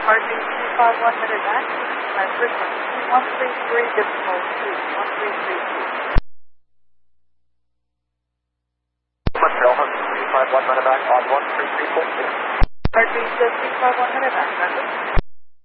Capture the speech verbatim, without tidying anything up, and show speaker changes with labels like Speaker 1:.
Speaker 1: Heartbeat two five one headed back. My frequency one three three decimal two. one three three two.
Speaker 2: Montreal, two five one headed back on one three three point two.
Speaker 1: Heartbeat two five one headed back. Roger.